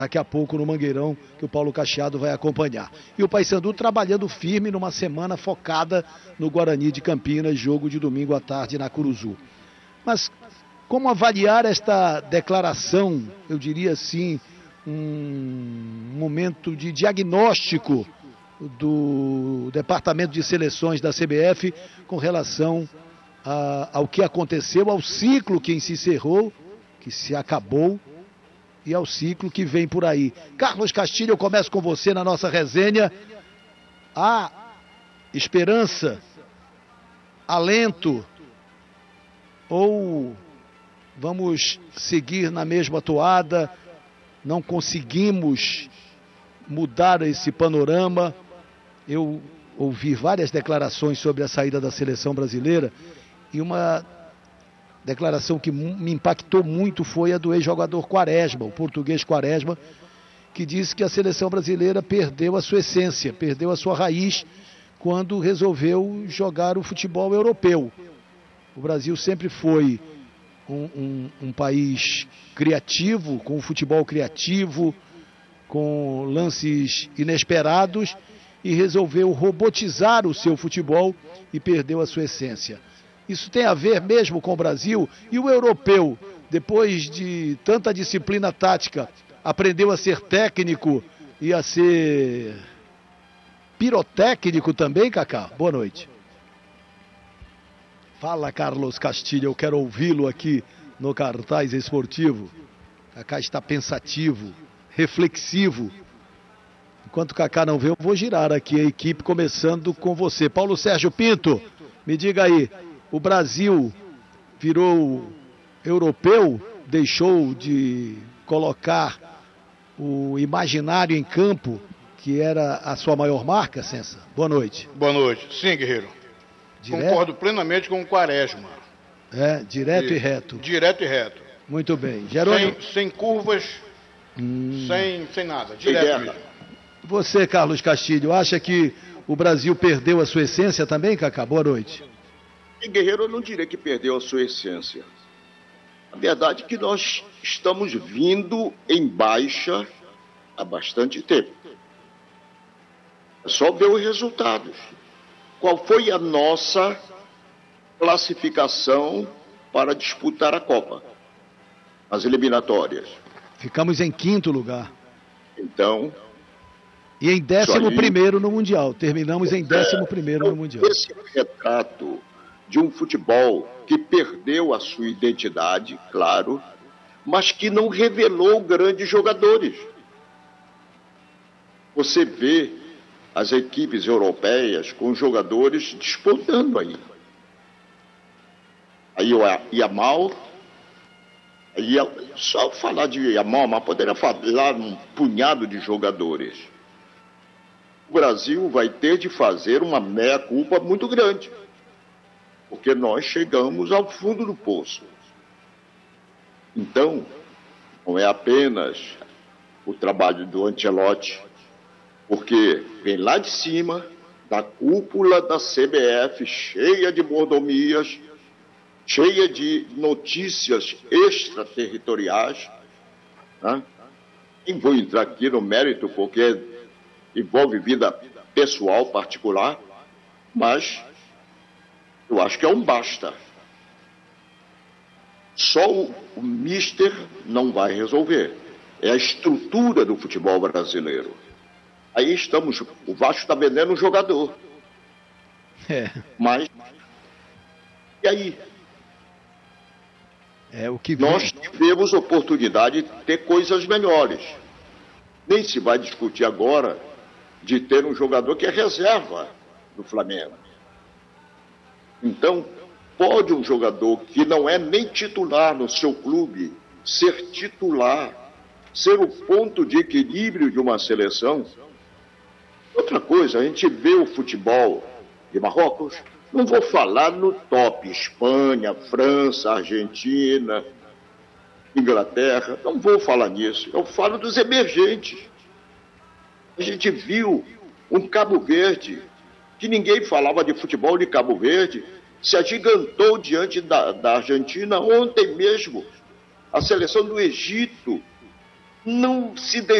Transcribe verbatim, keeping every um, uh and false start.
daqui a pouco no Mangueirão, que o Paulo Cacheado vai acompanhar. E o Paysandu trabalhando firme numa semana focada no Guarani de Campinas, jogo de domingo à tarde na Curuzu. Mas como avaliar esta declaração, eu diria assim, um momento de diagnóstico do Departamento de Seleções da C B F com relação a, ao que aconteceu, ao ciclo que se encerrou, que se acabou, e ao ciclo que vem por aí. Carlos Castilho, eu começo com você na nossa resenha. Há esperança, alento, ou vamos seguir na mesma toada, não conseguimos mudar esse panorama? Eu ouvi várias declarações sobre a saída da seleção brasileira e uma declaração que me impactou muito foi a do ex-jogador Quaresma, o português Quaresma, que disse que a seleção brasileira perdeu a sua essência, perdeu a sua raiz quando resolveu jogar o futebol europeu. O Brasil sempre foi um, um, um país criativo, com futebol criativo, com lances inesperados, e resolveu robotizar o seu futebol e perdeu a sua essência. Isso tem a ver mesmo com o Brasil? E o europeu, depois de tanta disciplina tática, aprendeu a ser técnico e a ser pirotécnico também, Cacá? Boa noite. Fala, Carlos Castilho, eu quero ouvi-lo aqui no Cartaz Esportivo. Cacá está pensativo, reflexivo. Enquanto o Cacá não vê, eu vou girar aqui a equipe, começando com você. Paulo Sérgio Pinto, me diga aí, o Brasil virou europeu, deixou de colocar o imaginário em campo, que era a sua maior marca, Sensa? Boa noite. Boa noite. Sim, Guerreiro. Direto? Concordo plenamente com o Quaresma. É, direto e, e reto. Direto e reto. Muito bem. Jerônimo... Sem, sem curvas, hum. sem, sem nada. Direto mesmo. Você, Carlos Castilho, acha que o Brasil perdeu a sua essência também, Cacá? Boa noite. E Guerreiro, eu não diria que perdeu a sua essência. A verdade é que nós estamos vindo em baixa há bastante tempo. É só ver os resultados. Qual foi a nossa classificação para disputar a Copa? As eliminatórias. Ficamos em quinto lugar. Então... E em décimo primeiro no Mundial. Terminamos em décimo primeiro no Mundial. Esse retrato de um futebol que perdeu a sua identidade, claro, mas que não revelou grandes jogadores. Você vê as equipes europeias com jogadores despontando aí. Aí o Yamal, aí só falar de Yamal, mas poderia falar um punhado de jogadores. O Brasil vai ter de fazer uma meia-culpa muito grande, porque nós chegamos ao fundo do poço. Então, não é apenas o trabalho do Ancelotti, porque vem lá de cima, da cúpula da C B F, cheia de mordomias, cheia de notícias extraterritoriais, né? Nem vou entrar aqui no mérito, porque envolve vida pessoal, particular, mas eu acho que é um basta. Só o, o mister não vai resolver. É a estrutura do futebol brasileiro. Aí estamos, o Vasco está vendendo um jogador. É. Mas, e aí? É, o que vem... Nós tivemos oportunidade de ter coisas melhores. Nem se vai discutir agora de ter um jogador que é reserva do Flamengo. Então, pode um jogador que não é nem titular no seu clube ser titular, ser o ponto de equilíbrio de uma seleção? Outra coisa, a gente vê o futebol de Marrocos, não vou falar no top, Espanha, França, Argentina, Inglaterra, não vou falar nisso, eu falo dos emergentes. A gente viu um Cabo Verde, que ninguém falava de futebol de Cabo Verde, se agigantou diante da, da Argentina ontem mesmo. A seleção do Egito não se